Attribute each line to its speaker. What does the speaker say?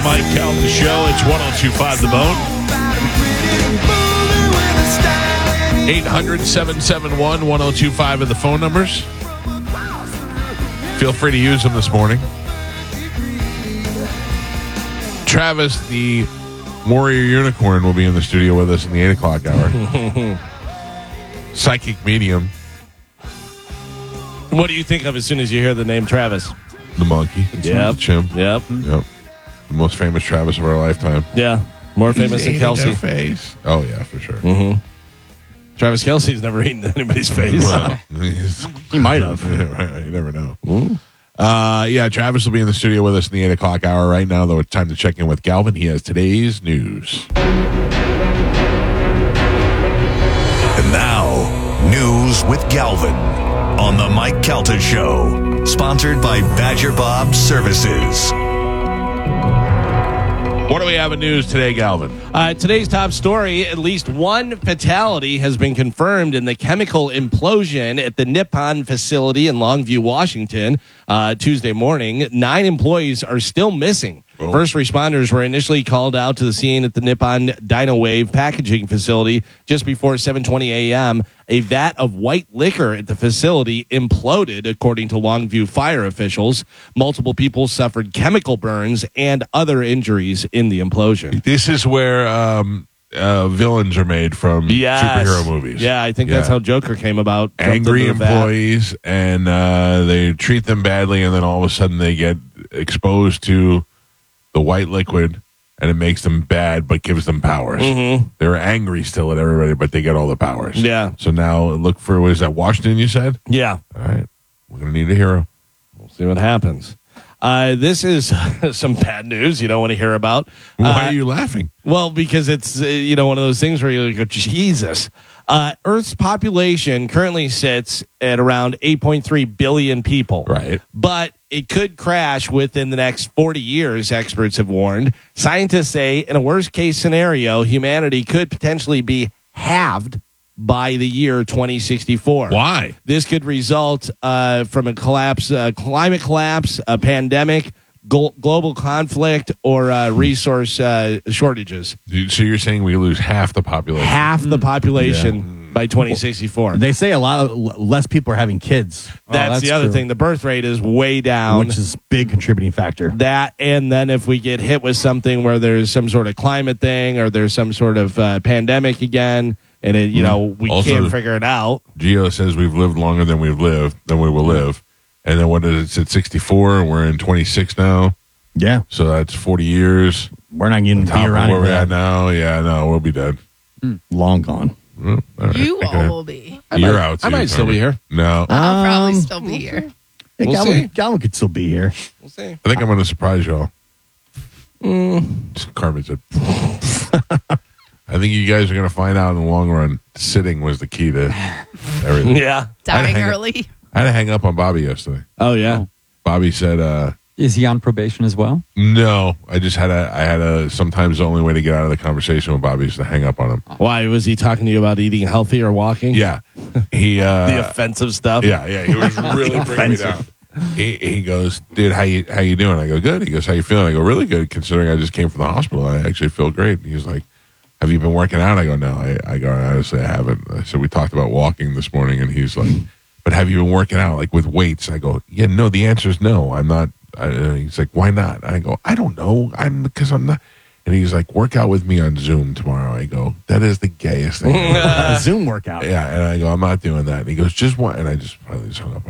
Speaker 1: Mike Calta Show. It's 102.5 The Bone. 800-771-1025 are the phone numbers. Feel free to use them this morning. Travis, the warrior unicorn, will be in the studio with us in the 8 o'clock hour. Psychic medium.
Speaker 2: What do you think of as soon as you hear the name Travis?
Speaker 1: The monkey.
Speaker 2: Yep.
Speaker 1: The chimp.
Speaker 2: Yep.
Speaker 1: The most famous Travis of our lifetime.
Speaker 2: Yeah. More famous than Kelsey.
Speaker 1: Face. Oh, yeah, for sure.
Speaker 2: Mm-hmm. Travis Kelsey's never eaten anybody's face.
Speaker 1: Well,
Speaker 3: he might have.
Speaker 1: You never know. Travis will be in the studio with us in the 8 o'clock hour. Right now, though, it's time to check in with Galvin. He has today's news.
Speaker 4: And now, news with Galvin on the Mike Calta Show. Sponsored by Badger Bob Services.
Speaker 1: What do we have in news today, Galvin?
Speaker 2: Today's top story, at least one fatality has been confirmed in the chemical implosion at the Nippon facility in Longview, Washington, Tuesday morning. 9 employees are still missing.
Speaker 1: Oh.
Speaker 2: First responders were initially called out to the scene at the Nippon Dynawave packaging facility just before 7:20 a.m. A vat of white liquor at the facility imploded, according to Longview fire officials. Multiple people suffered chemical burns and other injuries in the implosion.
Speaker 1: This is where villains are made from superhero movies.
Speaker 2: Yeah, I think that's how Joker came about.
Speaker 1: Angry employees, and they treat them badly, and then all of a sudden they get exposed to the white liquid, and it makes them bad, but gives them powers. Mm-hmm. They're angry still at everybody, but they get all the powers.
Speaker 2: Yeah.
Speaker 1: So now look for, what is that, Washington, you said?
Speaker 2: Yeah.
Speaker 1: All right. We're going to need a hero.
Speaker 2: We'll see what happens. This is some bad news you don't want to hear about.
Speaker 1: Why are you laughing?
Speaker 2: Well, because it's one of those things where you go, Jesus. Earth's population currently sits at around 8.3 billion people.
Speaker 1: Right.
Speaker 2: But it could crash within the next 40 years, experts have warned. Scientists say in a worst-case scenario, humanity could potentially be halved by the year 2064.
Speaker 1: Why?
Speaker 2: This could result from a collapse, climate collapse, a pandemic, global conflict, or resource shortages.
Speaker 1: So you're saying we lose half the population?
Speaker 2: Half the population by 2064.
Speaker 3: They say a lot less people are having kids.
Speaker 2: That's the other thing. The birth rate is way down,
Speaker 3: which is a big contributing factor.
Speaker 2: That, and then if we get hit with something where there's some sort of climate thing or there's some sort of pandemic again, and it, we
Speaker 1: Also,
Speaker 2: can't figure it out.
Speaker 1: Geo says we've lived longer than we will live. And then what is it? It's at 64, and we're in 26 now.
Speaker 3: Yeah.
Speaker 1: So that's 40 years.
Speaker 3: We're not getting to be around
Speaker 1: where we're at now. Yeah, no, we'll be dead.
Speaker 3: Long gone.
Speaker 1: Well, all right.
Speaker 5: You all will be.
Speaker 1: You're out.
Speaker 2: I might still be here.
Speaker 1: No.
Speaker 5: I'll probably still be here.
Speaker 3: Yeah,
Speaker 2: We'll see.
Speaker 3: Galvin could still be here.
Speaker 2: We'll see.
Speaker 1: I think I'm going to surprise y'all. Carmen said. I think you guys are going to find out in the long run, sitting was the key to everything.
Speaker 2: Yeah.
Speaker 5: Dying early.
Speaker 1: I had to hang up on Bobby yesterday.
Speaker 2: Oh, yeah.
Speaker 1: Bobby said,
Speaker 6: is he on probation as well?
Speaker 1: no, I had a, sometimes the only way to get out of the conversation with Bobby is to hang up on him.
Speaker 2: Why? Was he talking to you about eating healthy or walking?
Speaker 1: Yeah. He,
Speaker 2: The offensive stuff?
Speaker 1: yeah, he was really bringing me down. He goes, dude, how you doing? I go, good. He goes, how you feeling? I go, really good, considering I just came from the hospital. I actually feel great. He's like, have you been working out? I go, no. I go, honestly, I haven't. I said, we talked about walking this morning, and he's like, but have you been working out, like, with weights? I go, yeah, no, the answer is no. I'm not. He's like, why not? I go, I don't know. Because I'm not. And he's like, work out with me on Zoom tomorrow. I go, that is the gayest thing.
Speaker 3: Zoom workout.
Speaker 1: Yeah, and I go, I'm not doing that. And he goes, just one. And I just finally just hung up.